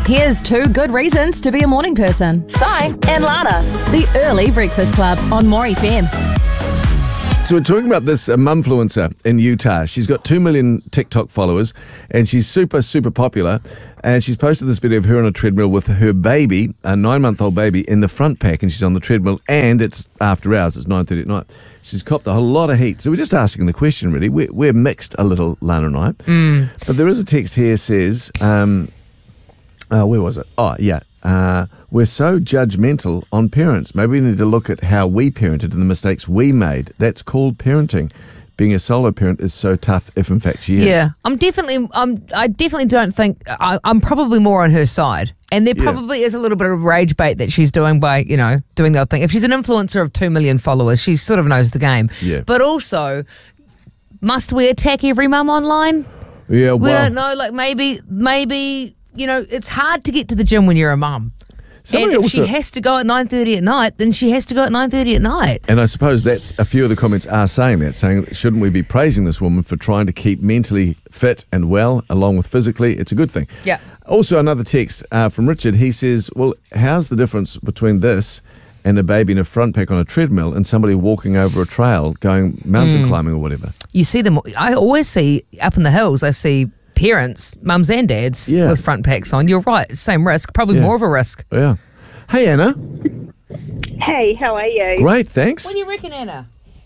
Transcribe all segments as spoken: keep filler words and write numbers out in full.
Here's two good reasons to be a morning person. Si and Lana. The Early Breakfast Club on More F M. So we're talking about this uh, mumfluencer in Utah. She's got two million TikTok followers and she's super, super popular. And she's posted this video of her on a treadmill with her baby, a nine-month-old baby, in the front pack, and she's on the treadmill, and it's after hours. It's nine thirty at night. She's copped a whole lot of heat. So we're just asking the question, really. We're, we're mixed a little, Lana and I. Mm. But there is a text here says, um, uh, where was it? Oh, yeah. Uh, we're so judgmental on parents. Maybe we need to look at how we parented and the mistakes we made. That's called parenting. Being a solo parent is so tough, if in fact she is. Yeah, I'm definitely. I'm. I definitely don't think. I, I'm probably more on her side, and there Yeah. probably is a little bit of rage bait that she's doing by, you know, doing the other thing. If she's an influencer of two million followers, she sort of knows the game. Yeah. But also, must we attack every mum online? Yeah, We well, don't know. Like maybe, maybe you know, it's hard to get to the gym when you're a mum. And somebody if also, she has to go at nine thirty at night, then she has to go at nine thirty at night. and I suppose that's a few of the comments are saying that, saying shouldn't we be praising this woman for trying to keep mentally fit and well along with physically? It's a good thing. Yeah. Also, another text uh, from Richard. He says, well, how's the difference between this and a baby in a front pack on a treadmill and somebody walking over a trail going mountain Mm. climbing or whatever? You see them. I always see up in the hills. I see parents, mums and dads, Yeah. with front packs on. You're right. Same risk. Probably Yeah. more of a risk. Yeah. Hey, Anna. Hey, how are you? Great, thanks. What do you reckon, Anna?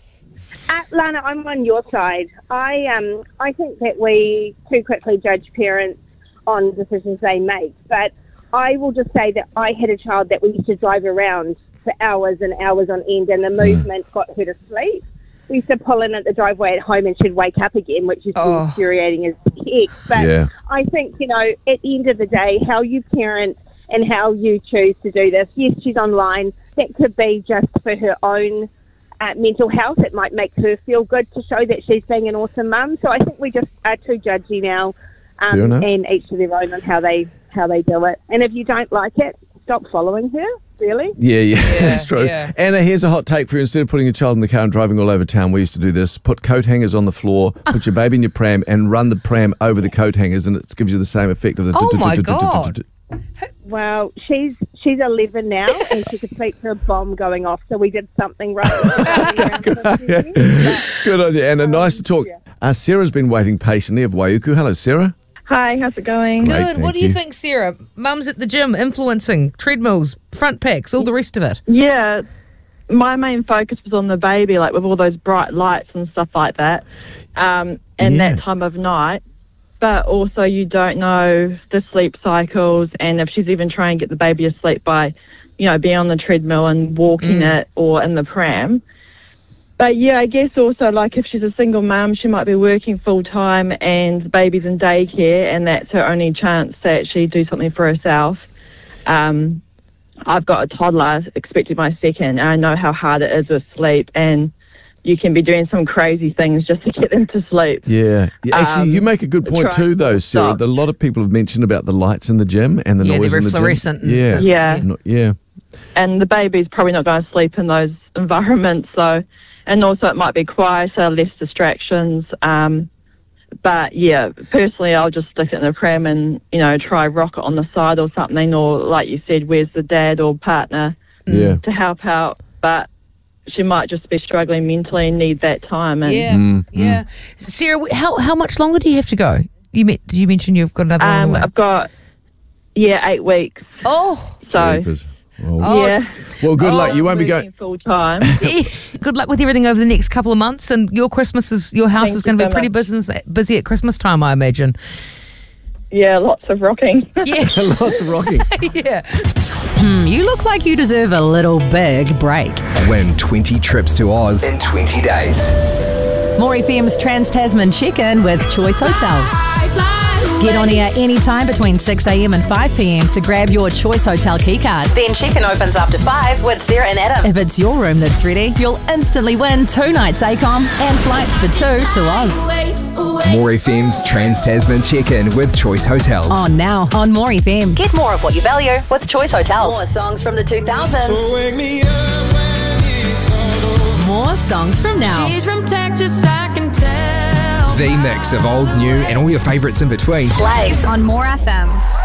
Uh, Lana, I'm on your side. I um, I think that we too quickly judge parents on decisions they make. But I will just say that I had a child that we used to drive around for hours and hours on end, and the movement got her to sleep. We used to pull in at the driveway at home and she'd wake up again, which is Oh. infuriating as heck. But Yeah. I think, you know, at the end of the day, how you parent and how you choose to do this. Yes, she's online. That could be just for her own uh, mental health. It might make her feel good to show that she's being an awesome mum. So I think we just are too judgy now, Fair um, enough. and each to their own on how they how they do it. And if you don't like it, stop following her. Really. Yeah, yeah, that's true. yeah. Anna, here's a hot take for you. Instead of putting your child in the car and driving all over town, we used to do this. Put coat hangers on the floor, put your baby in your pram, and run the pram over the coat hangers, and it gives you the same effect of the... Oh, my God. Well, she's she's eleven now, and she could sleep for a bomb going off. So we did something right. Good on you, Anna. Nice to talk. Uh, Sarah's been waiting patiently of Waiuku. Hello, Sarah. Hi, how's it going? Great, Good. thank What do you, you. think, Sarah? Mums at the gym, influencing, treadmills, front packs, all the rest of it. Yeah, my main focus was on the baby, like with all those bright lights and stuff like that, um, and Yeah. that time of night. But also, you don't know the sleep cycles, and if she's even trying to get the baby asleep by, you know, being on the treadmill and walking Mm. it or in the pram. But yeah, I guess also, like, if she's a single mum, she might be working full time and the baby's in daycare, and that's her only chance to actually do something for herself. Um, I've got a toddler expecting my second, and I know how hard it is with sleep, and you can be doing some crazy things just to get them to sleep. Yeah. yeah actually, Um, you make a good point try too, though, and Sarah. stop. A lot of people have mentioned about the lights in the gym and the Yeah, noise they're in the very fluorescent gym. and- Yeah. Yeah. No- yeah. And the baby's probably not going to sleep in those environments, so, and also it might be quieter, less distractions. Um, but yeah, personally, I'll just stick it in the pram and, you know, try rock it on the side or something, or like you said, where's the dad or partner Yeah. to help out. But she might just be struggling mentally and need that time. And Yeah, Mm, yeah. Sarah, wh- how how much longer do you have to go? You met, did you mention you've got another one on um, the way? I've got, yeah, eight weeks. Oh, So, Jeepers. Oh. Oh. yeah. Well, good luck. You won't be Working going... full time. good luck with everything over the next couple of months. And your Christmas is your house Thank is going to you be so pretty much. business, busy at Christmas time, I imagine. Yeah, lots of rocking. Yeah, Lots of rocking. yeah. Hmm, you look like you deserve a little big break. Win twenty trips to Oz in twenty days. More F M's Trans-Tasman Check-In with Choice Hotels. Get on air anytime between six a.m. and five p.m. to grab your Choice Hotel keycard. Then check-in opens after five with Sarah and Adam. If it's your room that's ready, you'll instantly win two nights ACOM and flights for two to Oz. More F M's Trans-Tasman Check-In with Choice Hotels. On now on More F M. Get more of what you value with Choice Hotels. More songs from the two thousands. More songs from now. She's from Texas, I can tell. The mix of old, new, and all your favourites in between. Plays On More F M.